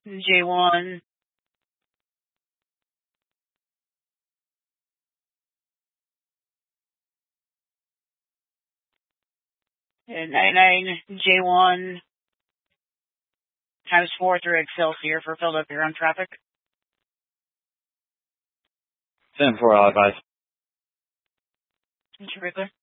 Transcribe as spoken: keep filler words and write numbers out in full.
J one. And ninety-nine J one times four through Excelsior for Philadelphia on traffic. ten four, I'll advise. Terrific.